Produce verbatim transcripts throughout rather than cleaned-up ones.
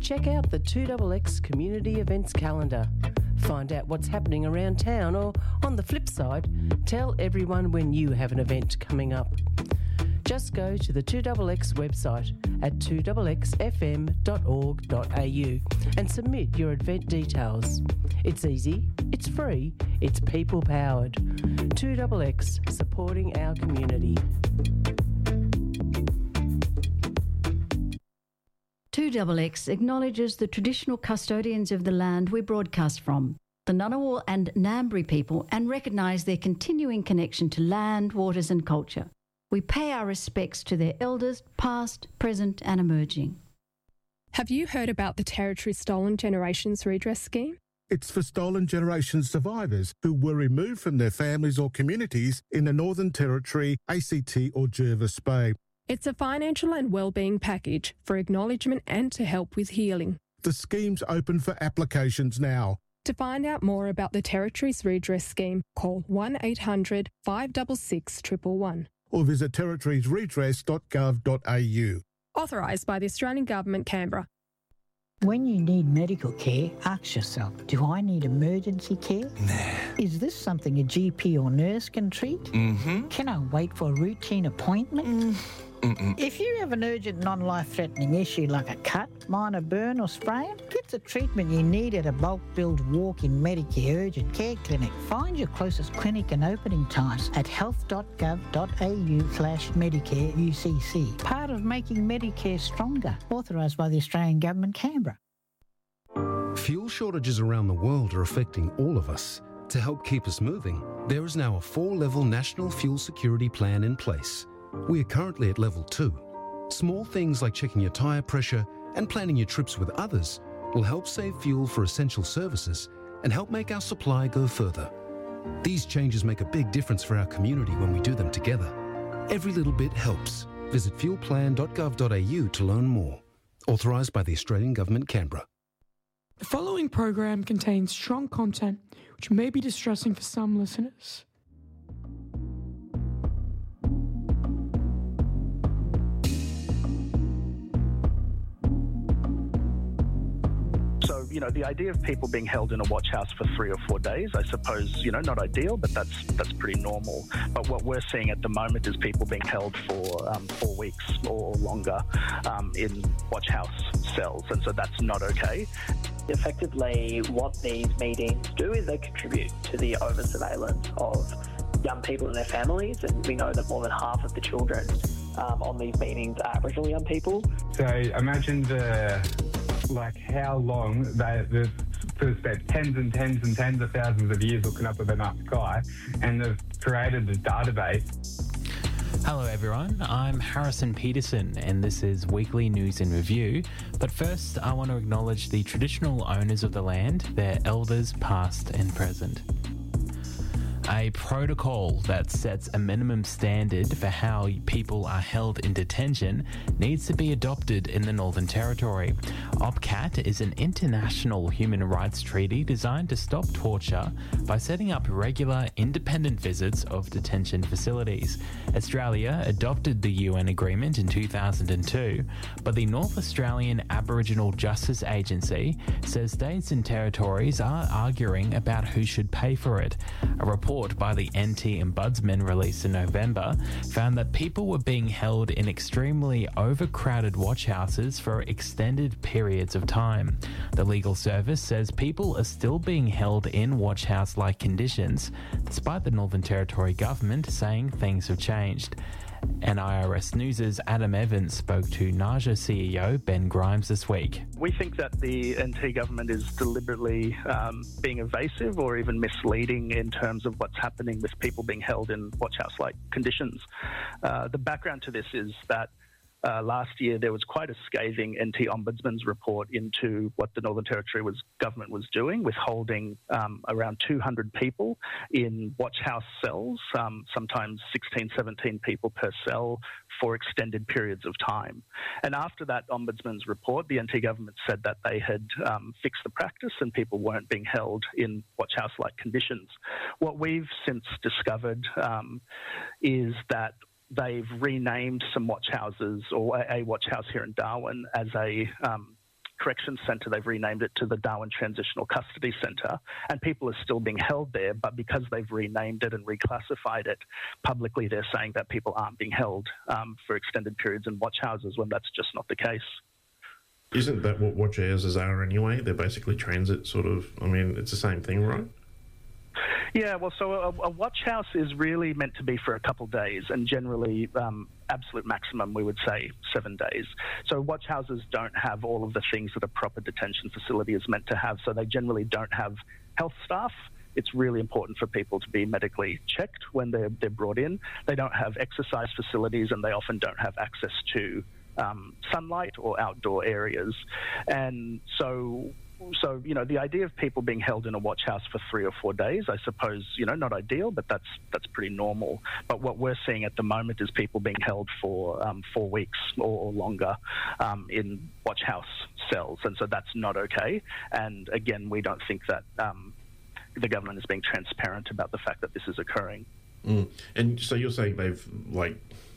Check out the two X X Community Events Calendar. Find out what's happening around town, or, on the flip side, tell everyone when you have an event coming up. Just go to the two X X website at two x x f m dot org dot a u and submit your event details. It's easy, it's free, it's people-powered. two X X, supporting our community. two X X acknowledges the traditional custodians of the land we broadcast from, the Ngunnawal and Ngambri people, and recognise their continuing connection to land, waters and culture. We pay our respects to their elders, past, present and emerging. Have you heard about the Territory Stolen Generations Redress Scheme? It's for Stolen Generation survivors who were removed from their families or communities in the Northern Territory, A C T or Jervis Bay. It's a financial and wellbeing package for acknowledgement and to help with healing. The scheme's open for applications now. To find out more about the Territories Redress Scheme, call one eight hundred five six six one one one. Or visit territories redress dot gov dot a u. Authorised by the Australian Government, Canberra. When you need medical care, ask yourself, do I need emergency care? Nah. Is this something a G P or nurse can treat? Mm-hmm. Can I wait for a routine appointment? Mm. Mm-mm. If you have an urgent non-life-threatening issue like a cut, minor burn or sprain, get the treatment you need at a bulk-billed walk-in Medicare urgent care clinic. Find your closest clinic and opening times at health dot gov dot a u slash Medicare U C C. Part of making Medicare stronger. Authorised by the Australian Government, Canberra. Fuel shortages around the world are affecting all of us. To help keep us moving, there is now a four-level national fuel security plan in place. We are currently at level two. Small things like checking your tyre pressure and planning your trips with others will help save fuel for essential services and help make our supply go further. These changes make a big difference for our community when we do them together. Every little bit helps. Visit fuel plan dot gov dot a u to learn more. Authorised by the Australian Government, Canberra. The following program contains strong content which may be distressing for some listeners. So, you know, the idea of people being held in a watch house for three or four days, I suppose, you know, not ideal, but that's that's pretty normal. But what we're seeing at the moment is people being held for um, four weeks or longer um, in watch house cells, and so that's not okay. Effectively, what these meetings do is they contribute to the over-surveillance of young people and their families, and we know that more than half of the children um, on these meetings are Aboriginal young people. So imagine the... like how long they, they've sort of spent tens and tens and tens of thousands of years looking up at the night sky, and they've created a database. Hello everyone, I'm Harrison Peterson and this is Weekly News in Review. But first I want to acknowledge the traditional owners of the land, their elders past and present. A protocol that sets a minimum standard for how people are held in detention needs to be adopted in the Northern Territory. OPCAT is an international human rights treaty designed to stop torture by setting up regular, independent visits of detention facilities. Australia adopted the U N agreement in two thousand two, but the North Australian Aboriginal Justice Agency says states and territories are arguing about who should pay for it. A report by the N T Ombudsman released in November found that people were being held in extremely overcrowded watch houses for extended periods of time. The legal service says people are still being held in watch house-like conditions, despite the Northern Territory government saying things have changed. And I R S News' Adam Evans spoke to Naja C E O Ben Grimes this week. We think that the N T government is deliberately um, being evasive or even misleading in terms of what's happening with people being held in watch house-like conditions. Uh, the background to this is that Uh, last year, there was quite a scathing N T Ombudsman's report into what the Northern Territory was, government was doing, with holding um, around two hundred people in watch house cells, um, sometimes sixteen, seventeen people per cell for extended periods of time. And after that Ombudsman's report, the N T government said that they had um, fixed the practice and people weren't being held in watch house-like conditions. What we've since discovered um, is that they've renamed some watch houses, or a, a watch house here in Darwin, as a um, corrections centre, they've renamed it to the Darwin Transitional Custody Centre, and people are still being held there, but because they've renamed it and reclassified it, publicly they're saying that people aren't being held um, for extended periods in watch houses when that's just not the case. Isn't that what watch houses are anyway? They're basically transit sort of, I mean, it's the same thing, right? Yeah, well, so a, a watch house is really meant to be for a couple of days, and generally um, absolute maximum, we would say, seven days. So watch houses don't have all of the things that a proper detention facility is meant to have, so they generally don't have health staff. It's really important for people to be medically checked when they're, they're brought in. They don't have exercise facilities, and they often don't have access to um, sunlight or outdoor areas. And so... So, you know, the idea of people being held in a watch house for three or four days, I suppose, you know, not ideal, but that's that's pretty normal. But what we're seeing at the moment is people being held for um, four weeks or, or longer um, in watch house cells. And so that's not okay. And again, we don't think that um, the government is being transparent about the fact that this is occurring. Mm. And so you're saying they've, like,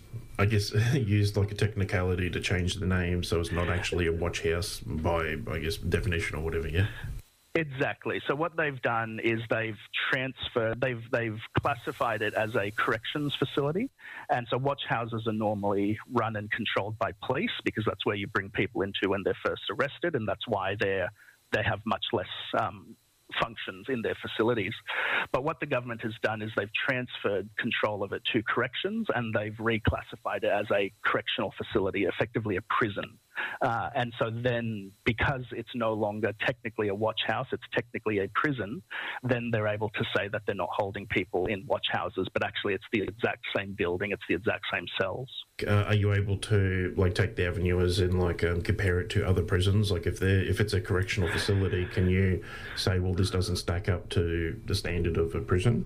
I guess, used like a technicality to change the name so it's not actually a watch house by, I guess, definition or whatever, yeah? Exactly. So what they've done is they've transferred, they've they've classified it as a corrections facility. And so watch houses are normally run and controlled by police because that's where you bring people into when they're first arrested, and that's why they're they have much less um, functions in their facilities. But what the government has done is they've transferred control of it to corrections, and they've reclassified it as a correctional facility, effectively a prison. Uh, and so then, because it's no longer technically a watch house, it's technically a prison, then they're able to say that they're not holding people in watch houses, but actually it's the exact same building, it's the exact same cells. Uh, are you able to like take the avenue as in like um, compare it to other prisons? Like if they're if it's a correctional facility, can you say, well, this doesn't stack up to the standard of a prison?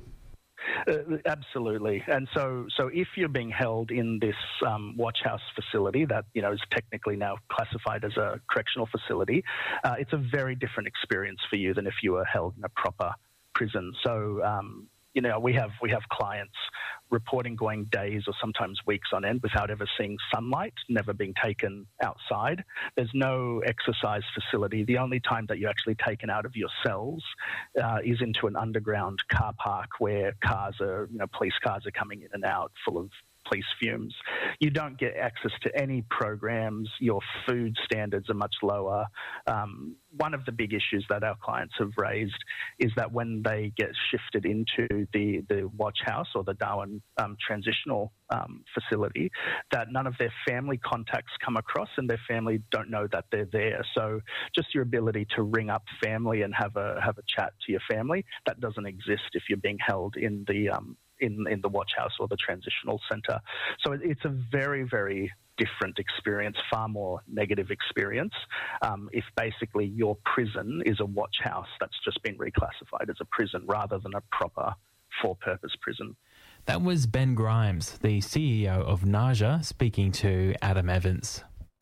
Uh, absolutely. And so so if you're being held in this um, watch house facility that, you know, is technically now classified as a correctional facility, uh, it's a very different experience for you than if you were held in a proper prison. So, um, you know, we have we have clients reporting going days or sometimes weeks on end without ever seeing sunlight, never being taken outside. There's no exercise facility. The only time that you're actually taken out of your cells uh, is into an underground car park where cars are, you know, police cars are coming in and out full of police fumes. You don't get access to any programs. Your food standards are much lower. Um, one of the big issues that our clients have raised is that when they get shifted into the, the watch house or the Darwin um, transitional um, facility, that none of their family contacts come across and their family don't know that they're there. So just your ability to ring up family and have a have a chat to your family, that doesn't exist if you're being held in the um, in, in the watch house or the transitional centre. So it, it's a very, very different experience, far more negative experience, um, if basically your prison is a watch house that's just been reclassified as a prison rather than a proper for-purpose prison. That was Ben Grimes, the C E O of NAJA, speaking to Adam Evans.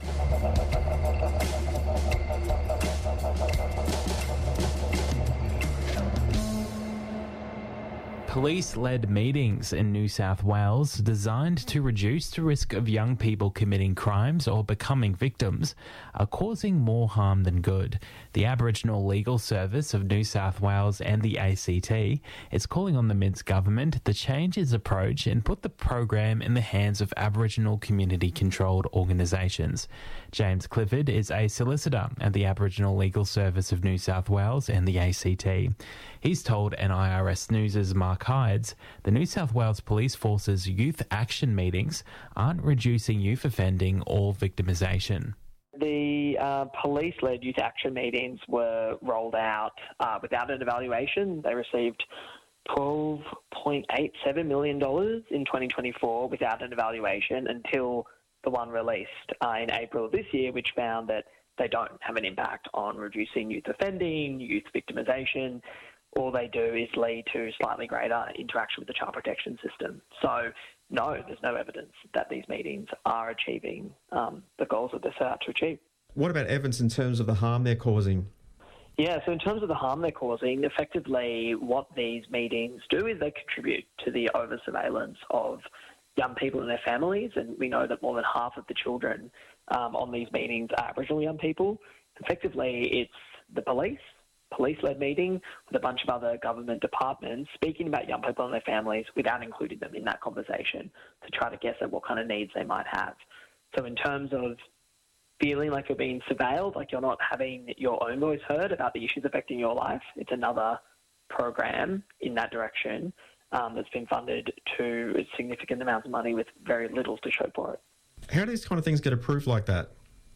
Police-led meetings in New South Wales designed to reduce the risk of young people committing crimes or becoming victims are causing more harm than good. The Aboriginal Legal Service of New South Wales and the A C T is calling on the Mints government to change its approach and put the program in the hands of Aboriginal community-controlled organisations. James Clifford is a solicitor at the Aboriginal Legal Service of New South Wales and the A C T. He's told N I R S News' Mark Hydes the New South Wales Police Force's youth action meetings aren't reducing youth offending or victimisation. The uh, police-led youth action meetings were rolled out uh, without an evaluation. They received twelve point eight seven million dollars in twenty twenty-four without an evaluation until the one released uh, in April of this year, which found that they don't have an impact on reducing youth offending, youth victimisation. All they do is lead to slightly greater interaction with the child protection system. So, no, there's no evidence that these meetings are achieving um, the goals that they're set out to achieve. What about evidence in terms of the harm they're causing? Yeah, so in terms of the harm they're causing, effectively what these meetings do is they contribute to the over-surveillance of young people and their families, and we know that more than half of the children um, on these meetings are Aboriginal young people. Effectively, it's the police, police-led meeting with a bunch of other government departments speaking about young people and their families without including them in that conversation to try to guess at what kind of needs they might have. So in terms of feeling like you're being surveilled, like you're not having your own voice heard about the issues affecting your life, it's another program in that direction um, that's been funded to significant amounts of money with very little to show for it. How do these kind of things get approved like that?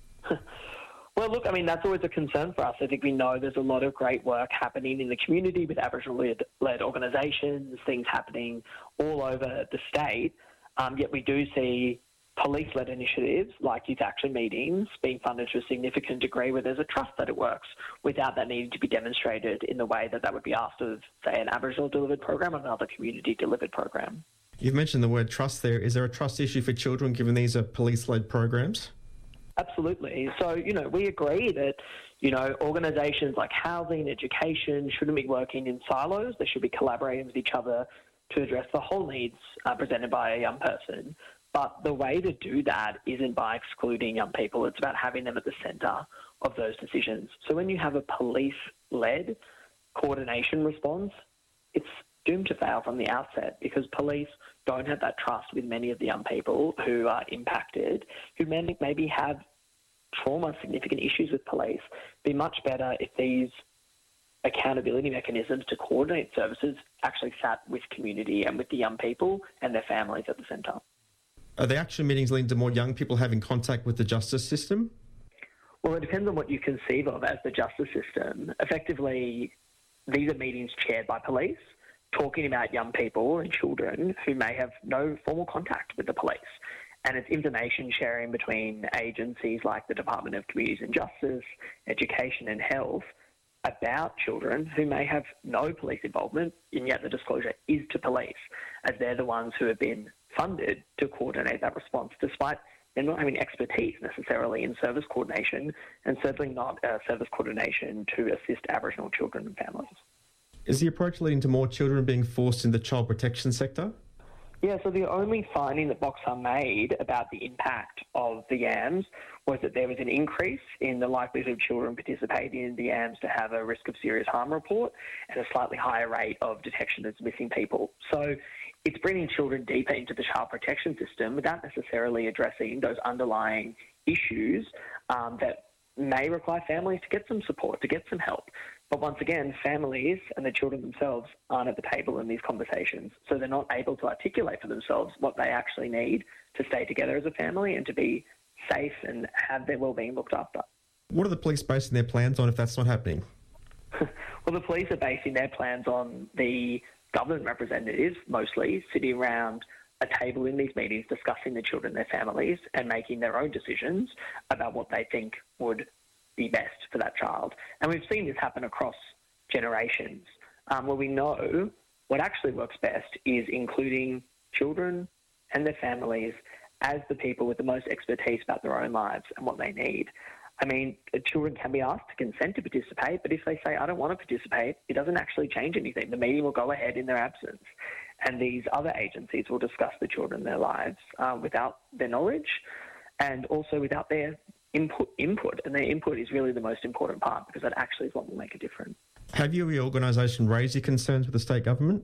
Well, look, I mean, that's always a concern for us. I think we know there's a lot of great work happening in the community with Aboriginal-led organisations, things happening all over the state, um, yet we do see police-led initiatives like youth action meetings being funded to a significant degree where there's a trust that it works without that needing to be demonstrated in the way that that would be asked of, say, an Aboriginal-delivered program or another community-delivered program. You've mentioned the word trust there. Is there a trust issue for children given these are police-led programs? Absolutely. So, you know, we agree that, you know, organisations like housing, education shouldn't be working in silos. They should be collaborating with each other to address the whole needs uh, presented by a young person. But the way to do that isn't by excluding young people. It's about having them at the centre of those decisions. So when you have a police-led coordination response, it's doomed to fail from the outset because police don't have that trust with many of the young people who are impacted, who may, maybe have trauma, significant issues with police. It'd be much better if these accountability mechanisms to coordinate services actually sat with community and with the young people and their families at the centre. Are the action meetings leading to more young people having contact with the justice system? Well, it depends on what you conceive of as the justice system. Effectively, these are meetings chaired by police, talking about young people and children who may have no formal contact with the police. And it's information sharing between agencies like the Department of Communities and Justice, Education and Health about children who may have no police involvement, and yet the disclosure is to police, as they're the ones who have been funded to coordinate that response, despite them not having expertise necessarily in service coordination, and certainly not uh, service coordination to assist Aboriginal children and families. Is the approach leading to more children being forced in the child protection sector? Yeah, so the only finding that Boxer made about the impact of the YAMS was that there was an increase in the likelihood of children participating in the YAMS to have a risk of serious harm report and a slightly higher rate of detection of missing people. So it's bringing children deeper into the child protection system without necessarily addressing those underlying issues um, that may require families to get some support, to get some help. But once again, families and the children themselves aren't at the table in these conversations, so they're not able to articulate for themselves what they actually need to stay together as a family and to be safe and have their well-being looked after. What are the police basing their plans on if that's not happening? Well, the police are basing their plans on the government representatives, mostly, sitting around a table in these meetings discussing the children and their families and making their own decisions about what they think would be best for that child. And we've seen this happen across generations, um, where we know what actually works best is including children and their families as the people with the most expertise about their own lives and what they need. I mean, children can be asked to consent to participate, but if they say, I don't want to participate, it doesn't actually change anything. The meeting will go ahead in their absence. And these other agencies will discuss the children and their lives uh, without their knowledge and also without their input. Input. And their input is really the most important part because that actually is what will make a difference. Have you, your organisation, raised your concerns with the state government?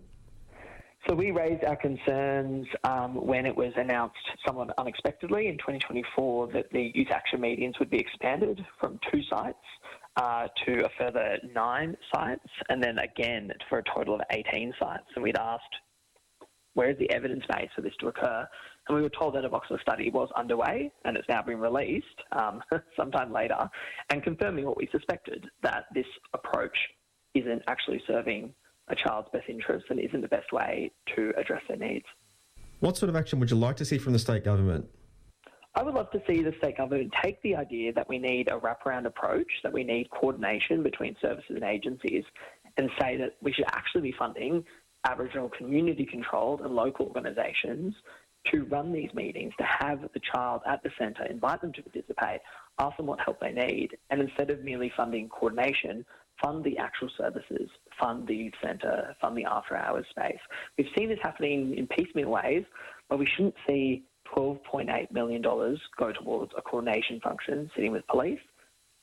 So we raised our concerns um, when it was announced somewhat unexpectedly in twenty twenty-four that the youth action meetings would be expanded from two sites uh, to a further nine sites and then again for a total of eighteen sites. And we'd asked, where is the evidence base for this to occur? And we were told that a Boxer study was underway and it's now been released um, sometime later and confirming what we suspected, that this approach isn't actually serving a child's best interests and isn't the best way to address their needs. What sort of action would you like to see from the state government? I would love to see the state government take the idea that we need a wraparound approach, that we need coordination between services and agencies, and say that we should actually be funding Aboriginal community-controlled and local organisations to run these meetings, to have the child at the centre, invite them to participate, ask them what help they need, and instead of merely funding coordination, fund the actual services, fund the youth centre, fund the after-hours space. We've seen this happening in piecemeal ways, but we shouldn't see twelve point eight million dollars go towards a coordination function sitting with police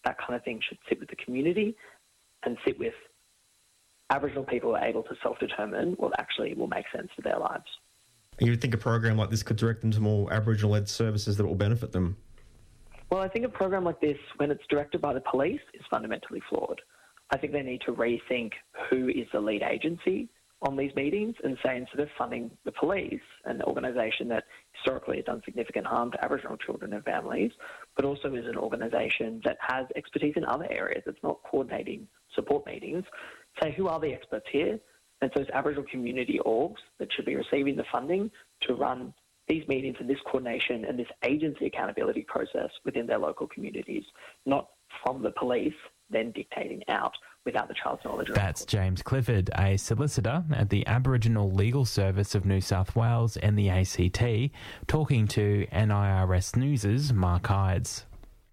that kind of thing should sit with the community and sit with Aboriginal people who are able to self-determine what actually will make sense for their lives. You would think a program like this could direct them to more Aboriginal-led services that will benefit them? Well, I think a program like this, when it's directed by the police, is fundamentally flawed. I think they need to rethink who is the lead agency on these meetings and say, instead of funding the police, an organisation that historically has done significant harm to Aboriginal children and families, but also is an organisation that has expertise in other areas, it's not coordinating support meetings, say who are the experts here? And so it's Aboriginal community orgs that should be receiving the funding to run these meetings and this coordination and this agency accountability process within their local communities, not from the police then dictating out without the child's knowledge. That's James Clifford, a solicitor at the Aboriginal Legal Service of New South Wales and the A C T, talking to N I R S News' Mark Hydes.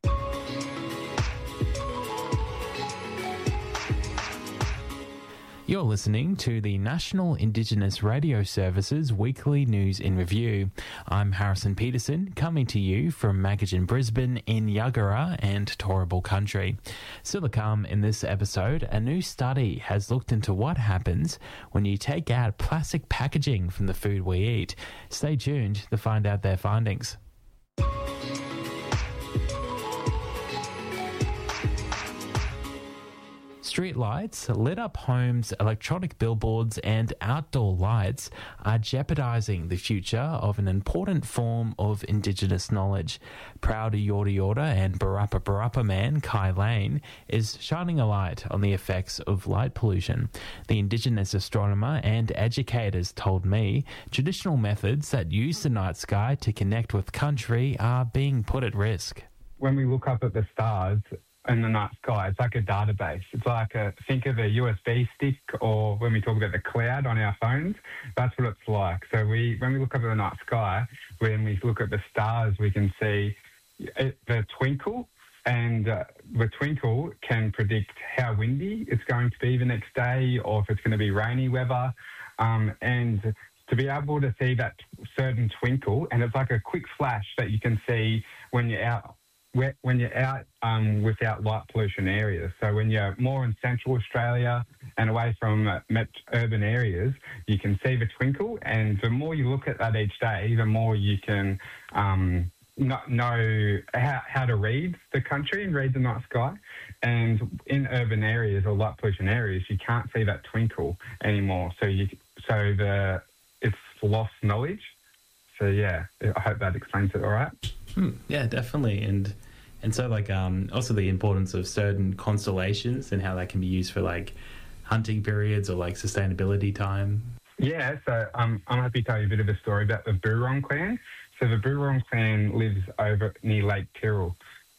You're listening to the National Indigenous Radio Service's weekly news in review. I'm Harrison Peterson, coming to you from Magajin Brisbane in Yuggera and Turrbal Country. Still to come in this episode, a new study has looked into what happens when you take out plastic packaging from the food we eat. Stay tuned to find out their findings. Street lights, lit up homes, electronic billboards and outdoor lights are jeopardising the future of an important form of Indigenous knowledge. Proud Yorta Yorta and Barappa Barappa man Kai Lane is shining a light on the effects of light pollution. The Indigenous astronomer and educators told me traditional methods that use the night sky to connect with country are being put at risk. When we look up at the stars in the night sky, it's like a database. It's like a, think of a U S B stick, or when we talk about the cloud on our phones, that's what it's like. So we, when we look up at the night sky, when we look at the stars, we can see it, the twinkle, and uh, the twinkle can predict how windy it's going to be the next day, or if it's going to be rainy weather. Um, and to be able to see that certain twinkle, and it's like a quick flash that you can see when you're out when you're out um, without light pollution areas. So when you're more in central Australia and away from uh, met urban areas, you can see the twinkle, and the more you look at that each day, the more you can um, not know how, how to read the country and read the night sky. And in urban areas or light pollution areas, you can't see that twinkle anymore. So you so the it's lost knowledge. So yeah, I hope that explains it all right. Hmm, yeah, definitely. And and so like um also the importance of certain constellations and how that can be used for like hunting periods or like sustainability time. Yeah, so um, I'm happy to tell you a bit of a story about the Burong clan. So the Burong clan lives over near Lake Tyrrell,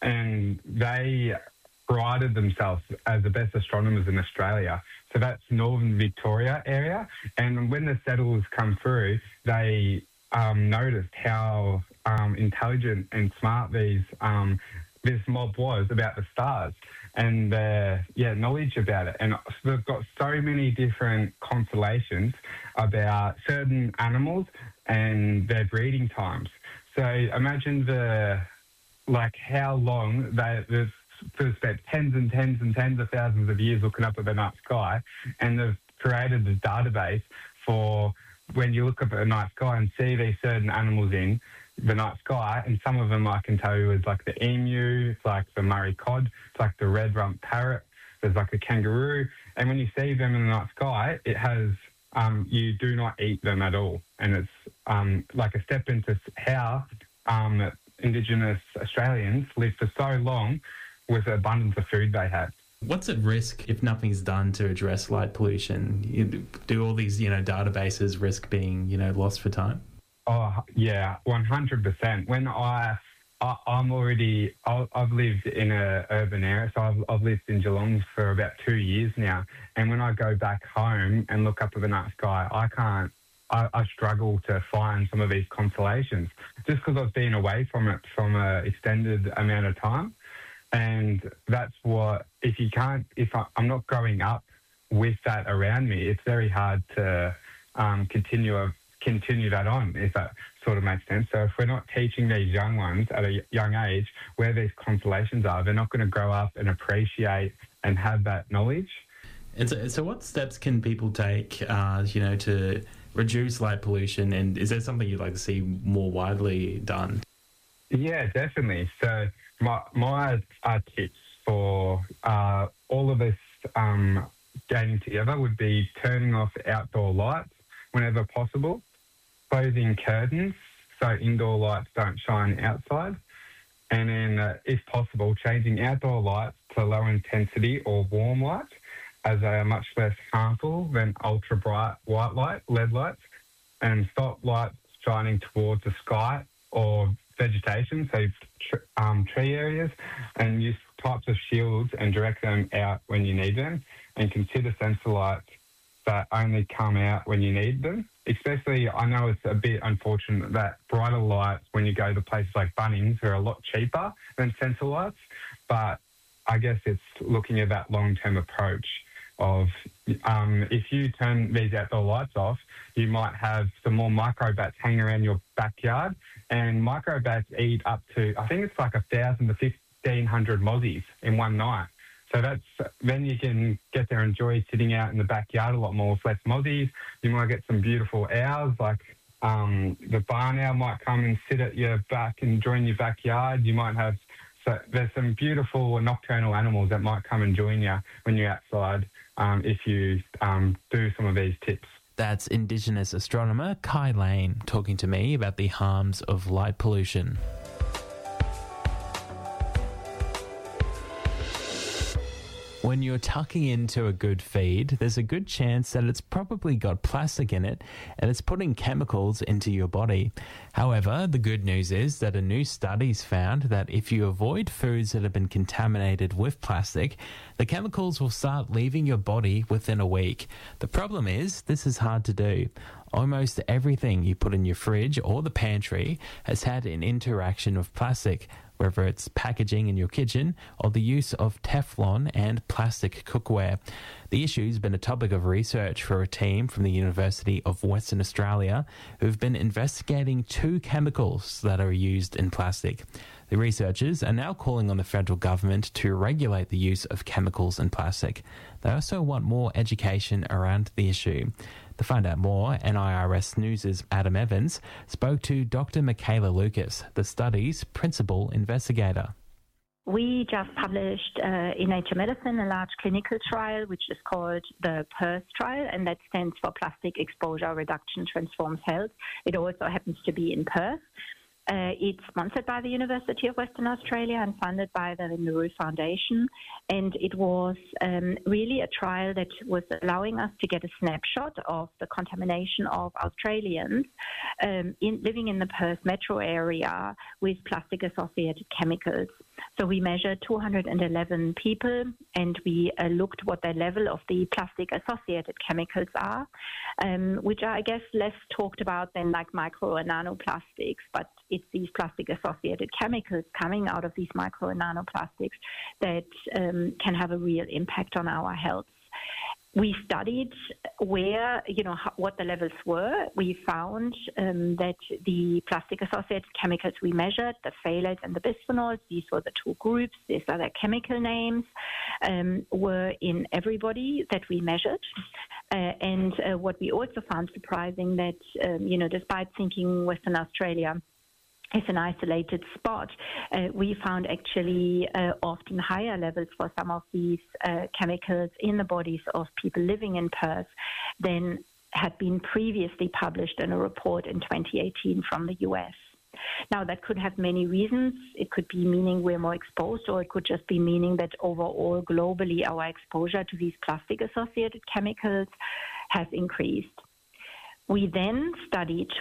and they prided themselves as the best astronomers in Australia. So that's northern Victoria area. And when the settlers come through, they um, noticed how um, intelligent and smart these um, this mob was about the stars and their yeah knowledge about it. And they've got so many different constellations about certain animals and their breeding times. So imagine the like how long they they've spent tens and tens and tens of thousands of years looking up at the night sky, and they've created a database for when you look up at the night sky and see these certain animals in the night sky, and some of them I can tell you is like the emu, it's like the Murray cod, it's like the red rump parrot, there's like a kangaroo, and when you see them in the night sky, it has, um, you do not eat them at all, and it's um, like a step into how um, Indigenous Australians lived for so long with the abundance of food they had. What's at risk if nothing's done to address light pollution? You, do all these, you know, databases risk being, you know, lost for time? Oh, yeah, one hundred percent. When I, I I'm already, I, I've lived in a urban area, so I've, I've lived in Geelong for about two years now. And when I go back home and look up at the night sky, I can't, I, I struggle to find some of these constellations just because I've been away from it from an extended amount of time. And that's what, if you can't, if I, I'm not growing up with that around me, it's very hard to um, continue a continue that on, if that sort of makes sense. So if we're not teaching these young ones at a young age where these constellations are, they're not going to grow up and appreciate and have that knowledge. And so, so what steps can people take, uh, you know, to reduce light pollution? And is there something you'd like to see more widely done? Yeah, definitely. So my, my uh, tips for uh, all of us um, getting together would be turning off outdoor lights whenever possible, closing curtains so indoor lights don't shine outside, and then, uh, if possible, changing outdoor lights to low intensity or warm lights, as they are much less harmful than ultra bright white light, L E D lights, and stop lights shining towards the sky or vegetation, so tr- um, tree areas, and use types of shields and direct them out when you need them, and consider sensor lights that only come out when you need them. Especially, I know it's a bit unfortunate that brighter lights, when you go to places like Bunnings, are a lot cheaper than sensor lights, but I guess it's looking at that long-term approach of um, if you turn these outdoor lights off, you might have some more microbats hanging around your backyard, and microbats eat up to, I think it's like a thousand to fifteen hundred mozzies in one night. So that's then you can get there and enjoy sitting out in the backyard a lot more with less mozzies. You might get some beautiful owls, like um, the barn owl might come and sit at your back and join your backyard. You might have, so there's some beautiful nocturnal animals that might come and join you when you're outside um, if you um, do some of these tips. That's Indigenous astronomer Kai Lane talking to me about the harms of light pollution. When you're tucking into a good feed, there's a good chance that it's probably got plastic in it and it's putting chemicals into your body. However, the good news is that a new study's found that if you avoid foods that have been contaminated with plastic, the chemicals will start leaving your body within a week. The problem is, this is hard to do. Almost everything you put in your fridge or the pantry has had an interaction with plastic, whether it's packaging in your kitchen or the use of Teflon and plastic cookware. The issue's been a topic of research for a team from the University of Western Australia who've been investigating two chemicals that are used in plastic. The researchers are now calling on the federal government to regulate the use of chemicals in plastic. They also want more education around the issue. To find out more, N I R S News' Adam Evans spoke to Doctor Michaela Lucas, the study's principal investigator. We just published uh, in Nature Medicine a large clinical trial, which is called the PERS trial, and that stands for Plastic Exposure Reduction Transforms Health. It also happens to be in Perth. Uh, it's sponsored by the University of Western Australia and funded by the Nauru Foundation. And it was um, really a trial that was allowing us to get a snapshot of the contamination of Australians um, in, living in the Perth metro area with plastic-associated chemicals. So we measured two hundred eleven people, and we uh, looked what the level of the plastic-associated chemicals are, um, which are, I guess, less talked about than like micro and nanoplastics, but it's these plastic-associated chemicals coming out of these micro and nanoplastics that um, can have a real impact on our health. We studied where, you know, how, what the levels were. We found um, that the plastic-associated chemicals we measured, the phthalates and the bisphenols, these were the two groups, these are their chemical names, um, were in everybody that we measured. Uh, and uh, what we also found surprising that, um, you know, despite thinking Western Australia as an isolated spot, uh, we found actually uh, often higher levels for some of these uh, chemicals in the bodies of people living in Perth than had been previously published in a report in twenty eighteen from the U S. Now, that could have many reasons. It could be meaning we're more exposed, or it could just be meaning that overall, globally, our exposure to these plastic-associated chemicals has increased. We then studied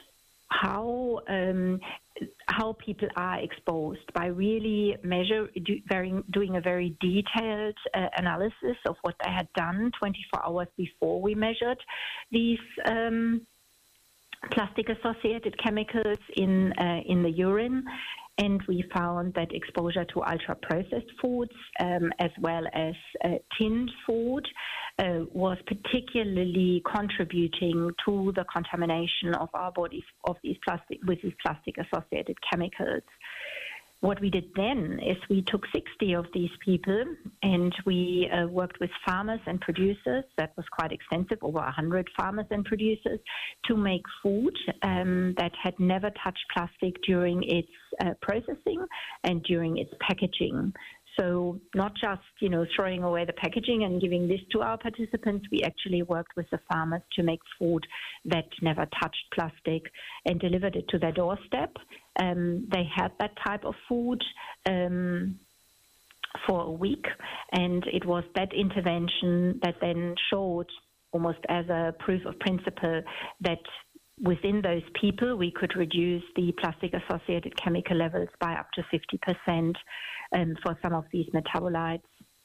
how um, how people are exposed by really measure do, very, doing a very detailed uh, analysis of what they had done twenty-four hours before we measured these um, plastic-associated chemicals in uh, in the urine. and we found that exposure to ultra-processed foods um, as well as uh, tinned food uh, was particularly contributing to the contamination of our bodies of these plastic with these plastic-associated chemicals. What we did then is we took sixty of these people and we uh, worked with farmers and producers. That was quite extensive, over one hundred farmers and producers, to make food um, that had never touched plastic during its uh, processing and during its packaging. So not just, you know, throwing away the packaging and giving this to our participants, we actually worked with the farmers to make food that never touched plastic and delivered it to their doorstep. Um, they had that type of food um, for a week, and it was that intervention that then showed, almost as a proof of principle, that within those people we could reduce the plastic-associated chemical levels by up to fifty percent. Um, for some of these metabolites.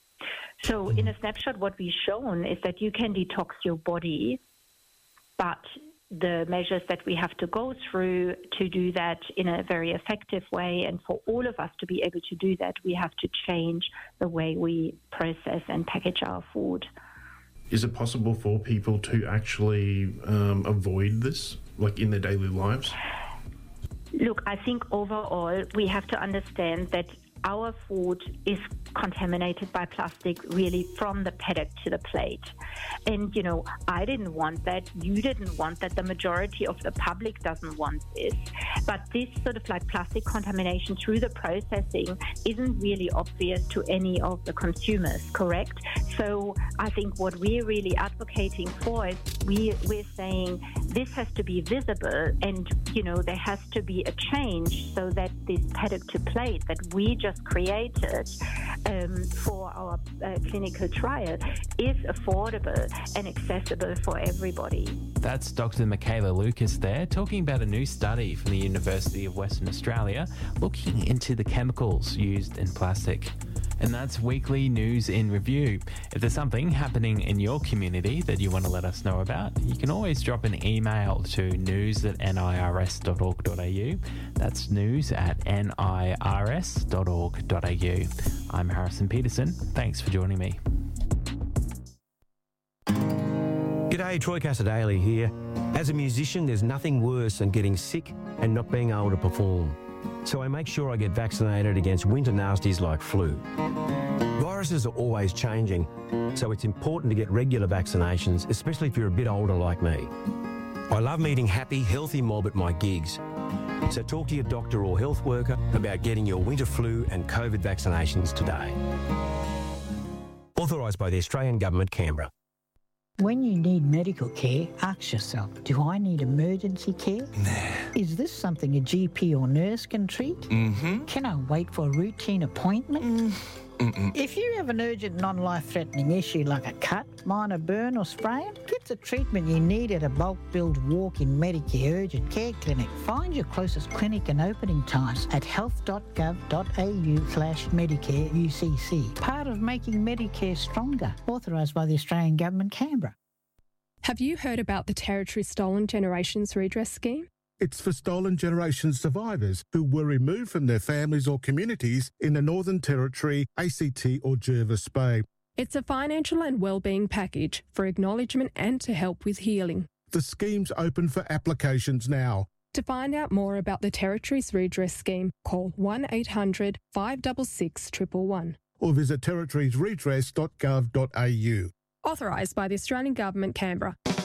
So in a snapshot, what we've shown is that you can detox your body, but the measures that we have to go through to do that in a very effective way, and for all of us to be able to do that, we have to change the way we process and package our food. Is it possible for people to actually um, avoid this, like in their daily lives? Look, I think overall we have to understand that our food is contaminated by plastic really from the paddock to the plate. And, you know, I didn't want that. You didn't want that. The majority of the public doesn't want this. But this sort of like plastic contamination through the processing isn't really obvious to any of the consumers, correct? So I think what we're really advocating for is we, we're saying this has to be visible, and, you know, there has to be a change so that this paddock to plate that we just created um, for our uh, clinical trial is affordable and accessible for everybody. That's Doctor Michaela Lucas there, talking about a new study from the University of Western Australia looking into the chemicals used in plastic. And that's Weekly News in Review. If there's something happening in your community that you want to let us know about, you can always drop an email to news at nirs dot org dot a u. That's news at nirs dot org dot a u. I'm Harrison Peterson. Thanks for joining me. G'day, Troy Casadale here. As a musician, there's nothing worse than getting sick and not being able to perform. So I make sure I get vaccinated against winter nasties like flu. Viruses are always changing, so it's important to get regular vaccinations, especially if you're a bit older like me. I love meeting happy, healthy mob at my gigs. So talk to your doctor or health worker about getting your winter flu and COVID vaccinations today. Authorised by the Australian Government, Canberra. When you need medical care, ask yourself, do I need emergency care? Nah. Is this something a G P or nurse can treat? Mm-hmm. Can I wait for a routine appointment? Mm. Mm-mm. If you have an urgent non-life-threatening issue like a cut, minor burn or sprain, get the treatment you need at a bulk billed walk-in Medicare urgent care clinic. Find your closest clinic and opening times at health dot gov dot a u slash Medicare U C C. Part of making Medicare stronger. Authorised by the Australian Government, Canberra. Have you heard about the Territory Stolen Generations Redress Scheme? It's for Stolen Generation survivors who were removed from their families or communities in the Northern Territory, A C T or Jervis Bay. It's a financial and wellbeing package for acknowledgement and to help with healing. The scheme's open for applications now. To find out more about the Territories Redress Scheme, call one eight hundred five six six one one one. Or visit territoriesredress dot gov dot a u. Authorised by the Australian Government, Canberra.